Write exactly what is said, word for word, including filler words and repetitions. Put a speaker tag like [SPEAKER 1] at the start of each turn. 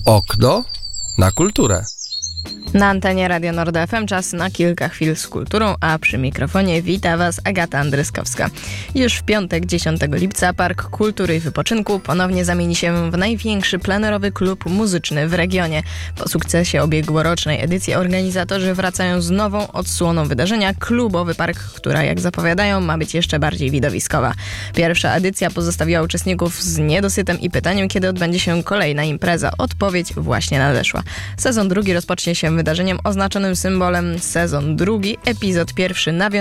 [SPEAKER 1] Okno na kulturę.
[SPEAKER 2] Na antenie Radia Nord F M czas na kilka chwil z kulturą, a przy mikrofonie wita Was Agata Andryskowska. Już w piątek, dziesiątego lipca, Park Kultury i Wypoczynku ponownie zamieni się w największy plenerowy klub muzyczny w regionie. Po sukcesie ubiegłorocznej edycji organizatorzy wracają z nową odsłoną wydarzenia Klubowy Park, która, jak zapowiadają, ma być jeszcze bardziej widowiskowa. Pierwsza edycja pozostawiła uczestników z niedosytem i pytaniem, kiedy odbędzie się kolejna impreza. Odpowiedź właśnie nadeszła. Sezon drugi rozpocznie się wydarzeniem oznaczonym symbolem sezon drugi, epizod pierwszy nawiązuje